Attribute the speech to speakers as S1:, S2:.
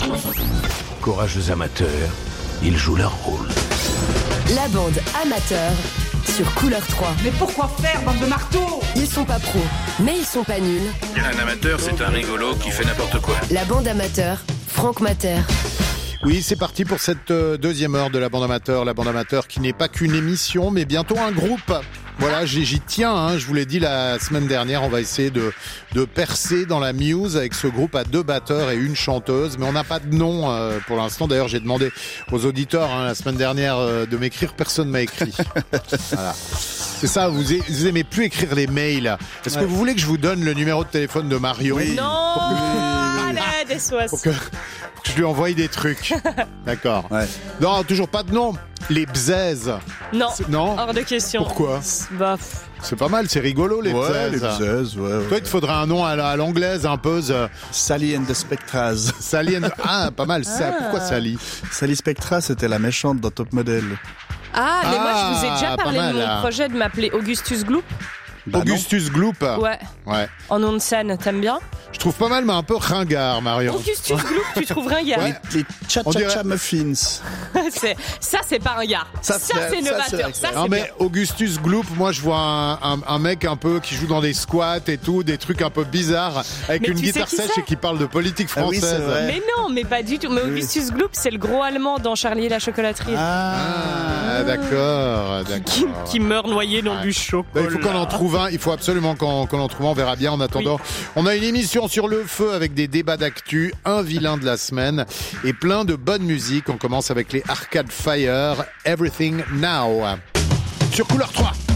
S1: Courageux amateurs, ils jouent leur rôle.
S2: La bande amateur sur Couleur 3.
S3: Mais pourquoi faire, bande de marteaux?
S2: Ils sont pas pros, mais ils sont pas nuls.
S1: Un amateur, c'est un rigolo qui fait n'importe quoi.
S2: La bande amateur, Franck Mater.
S4: Oui, c'est parti pour cette deuxième heure de la bande amateur qui n'est pas qu'une émission, mais bientôt un groupe. Voilà, j'y tiens, hein, je vous l'ai dit la semaine dernière, on va essayer de percer dans la muse avec ce groupe à 2 batteurs et une chanteuse, mais on n'a pas de nom pour l'instant. D'ailleurs, j'ai demandé aux auditeurs la semaine dernière de m'écrire, personne ne m'a écrit. Voilà. C'est ça, vous aimez plus écrire les mails. Est-ce que vous voulez que je vous donne le numéro de téléphone de Marion?
S5: Oui. Non, allez, des sois.
S4: Pour que je lui envoie des trucs. D'accord. Ouais. Non, toujours pas de nom. Les bzaises.
S5: Non,
S4: non,
S5: hors de question.
S4: Pourquoi?
S5: Bah,
S4: c'est pas mal, c'est rigolo les bzaises.
S6: Les bzaises, ouais.
S4: Toi, il te faudrait un nom à l'anglaise, un peu.
S6: Sally and the Spectras.
S4: Ah, pas mal. Ça. Pourquoi Sally?
S6: Sally Spectra, c'était la méchante dans Top Model.
S5: Ah, mais moi, je vous ai déjà parlé de mon projet de m'appeler Augustus Gloop.
S4: Augustus Gloop.
S5: Ouais. En nom de scène, t'aimes bien?
S4: Je trouve pas mal, mais un peu ringard, Marion.
S5: Augustus Gloop, tu trouves ringard?
S6: Ouais. Les cha-cha-cha muffins.
S5: Ça, c'est pas ringard. Ça, c'est novateur.
S4: Non, mais Augustus Gloop, moi, je vois un mec un peu qui joue dans des squats et tout, des trucs un peu bizarres, avec une guitare sèche et qui parle de politique française.
S6: Ah oui,
S5: mais non, mais pas du tout. Mais Augustus Gloop, c'est le gros allemand dans Charlie et la chocolaterie.
S4: Ah, d'accord.
S5: Qui meurt noyé dans du chocolat.
S4: Il faut qu'on en trouve un. Il faut absolument qu'on en trouve un. On verra bien. En attendant, on a une émission sur le feu avec des débats d'actu, un vilain de la semaine et plein de bonne musique. On commence avec les Arcade Fire, Everything Now. Sur Couleur 3.